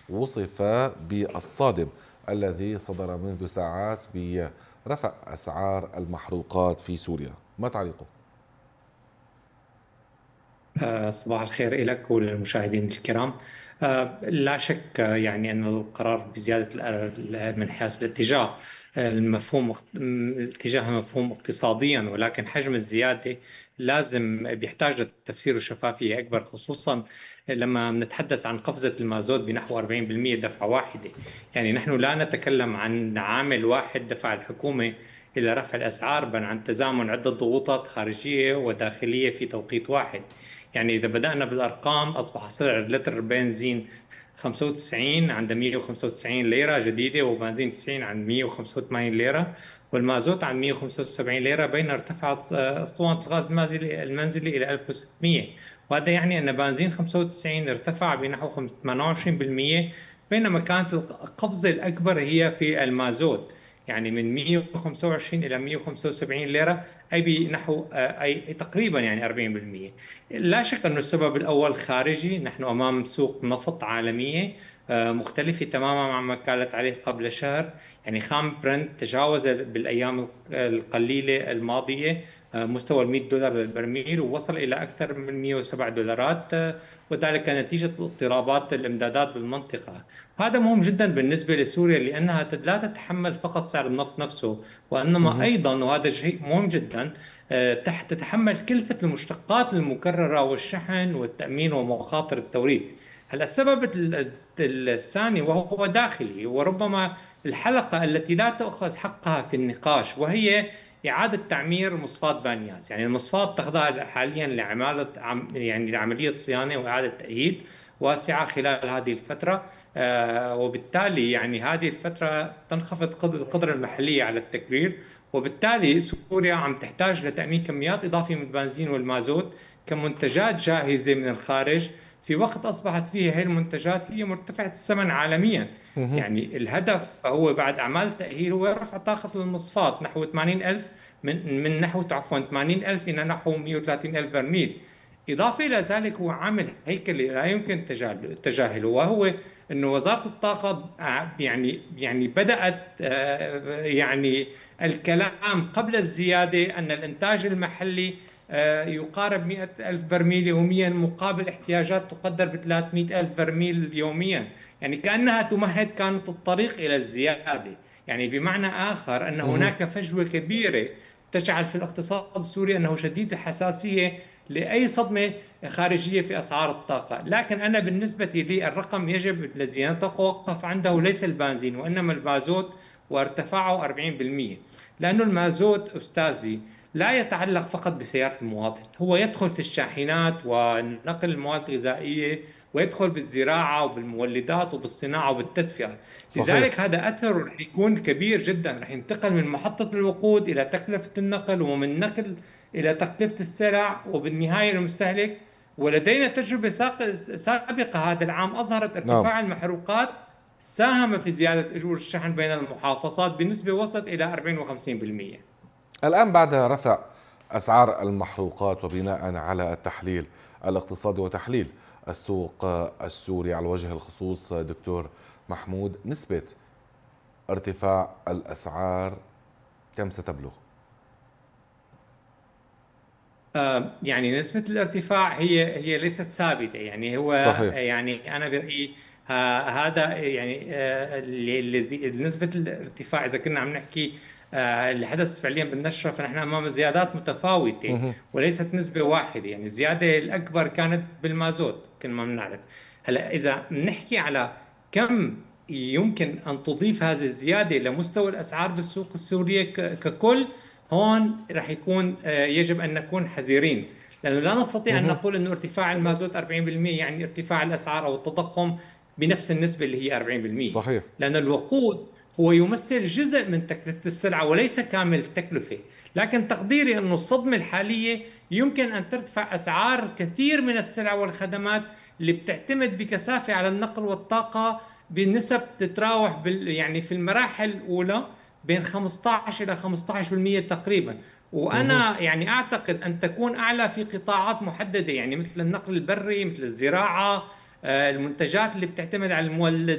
وصف بالصادم الذي صدر منذ ساعات برفع أسعار المحروقات في سوريا. ما تعليقه؟ صباح الخير لك وللمشاهدين الكرام. لا شك يعني أن القرار بزيادة من حيث الاتجاه، الاتجاه مفهوم اقتصاديا، ولكن حجم الزيادة لازم بيحتاج لتفسير وشفافية أكبر، خصوصا لما نتحدث عن قفزة المازوت بنحو 40% دفعة واحدة. يعني نحن لا نتكلم عن عامل واحد دفع الحكومة إلى رفع الأسعار، بل عن تزامن عدة ضغوطات خارجية وداخلية في توقيت واحد. يعني إذا بدأنا بالأرقام، أصبح سعر لتر البنزين 95 عند 195 ليرة جديدة، وبنزين 90 عند 185 ليرة، والمازوت عند 175 ليرة، بينما ارتفعت أسطوانة الغاز المنزلي إلى 1600. وهذا يعني أن بنزين 95 ارتفع بنحو 28%، بينما كانت القفزة الأكبر هي في المازوت، يعني من 125 إلى 175 ليرة، أي بنحو أي تقريبا يعني 40%. لا شك أن السبب الأول خارجي. نحن أمام سوق نفط عالمية مختلفة تماما عما كانت عليه قبل شهر. يعني خام برنت تجاوز بالأيام القليلة الماضية مستوى ال $100 للبرميل، ووصل إلى أكثر من $107، وذلك نتيجة اضطرابات الإمدادات بالمنطقة. هذا مهم جدا بالنسبة لسوريا، لأنها لا تتحمل فقط سعر النفط نفسه، وإنما مهم. أيضا، وهذا شيء مهم جدا، تتحمل كلفة المشتقات المكررة والشحن والتأمين ومخاطر التوريد. هلا السبب الثاني وهو داخلي، وربما الحلقة التي لا تؤخذ حقها في النقاش، وهي إعادة تعمير مصفاة بانياس. يعني المصفاة تخضع حاليا يعني لعملية صيانة وإعادة تأهيل واسعة خلال هذه الفترة. وبالتالي يعني هذه الفترة تنخفض القدرة المحلية على التكرير، وبالتالي سوريا عم تحتاج لتأمين كميات إضافية من البنزين والمازوت كمنتجات جاهزة من الخارج، في وقت أصبحت فيه هذه المنتجات هي مرتفعة الثمن عالميا. مهم. يعني الهدف هو بعد أعمال تأهيل هو رفع طاقة المصفاة نحو 80 ألف، من نحو عفوا 80 ألف إلى نحو 130 ألف برميل. إضافة إلى ذلك هو عامل هيكلي لا يمكن تجاهله، وهو أن وزارة الطاقة يعني بدأت يعني الكلام قبل الزيادة أن الإنتاج المحلي يقارب 100 ألف برميل يوميا، مقابل احتياجات تقدر ب 300 ألف برميل يوميا. يعني كأنها تمهد كانت الطريق إلى الزيادة. يعني بمعنى آخر أن مهم. هناك فجوة كبيرة تجعل في الاقتصاد السوري أنه شديد الحساسية لأي صدمة خارجية في أسعار الطاقة. لكن أنا بالنسبة لي الرقم يجب الذي نتوقف عنده ليس البنزين وإنما المازوت، وارتفاعه 40%. لأنه المازوت أستاذي لا يتعلق فقط بسيارة المواطن، هو يدخل في الشاحنات ونقل المواد الغذائية، ويدخل بالزراعة وبالمولدات وبالصناعة وبالتدفئة. صحيح. لذلك هذا أثر رح يكون كبير جدا، رح ينتقل من محطة الوقود إلى تكلفة النقل، ومن النقل إلى تكلفة السلع، وبالنهاية المستهلك. ولدينا تجربة سابقة هذا العام أظهرت نعم. ارتفاع المحروقات ساهم في زيادة أجور الشحن بين المحافظات بنسبة وصلت إلى 54%. الآن بعد رفع أسعار المحروقات وبناء على التحليل الاقتصادي وتحليل السوق السوري على وجه الخصوص، دكتور محمود، نسبة ارتفاع الأسعار كم ستبلغ؟ يعني نسبة الارتفاع هي ليست ثابتة. يعني هو صحيح. يعني أنا برأيي هذا يعني نسبة الارتفاع إذا كنا عم نحكي اللي حدث فعليا بالنشرة، فنحن أمام زيادات متفاوتة مهم. وليست نسبة واحدة. يعني الزيادة الأكبر كانت بالمازوت كما ما بنعرف. هلا إذا بنحكي على كم يمكن أن تضيف هذه الزيادة لمستوى الأسعار بالسوق السورية ككل، هون رح يكون يجب أن نكون حذرين، لأنه لا نستطيع أن مهم. نقول أنه ارتفاع المازوت 40% يعني ارتفاع الأسعار أو التضخم بنفس النسبة اللي هي 40%. صحيح. لأن الوقود هو يمثل جزء من تكلفة السلعة وليس كامل التكلفة. لكن تقديري أن الصدمة الحالية يمكن أن ترفع أسعار كثير من السلع والخدمات اللي بتعتمد بكثافة على النقل والطاقة بنسب تتراوح يعني في المراحل الأولى بين 15 إلى 15% تقريبا. مهم. وأنا يعني أعتقد أن تكون أعلى في قطاعات محددة، يعني مثل النقل البري، مثل الزراعة، المنتجات اللي بتعتمد على المولد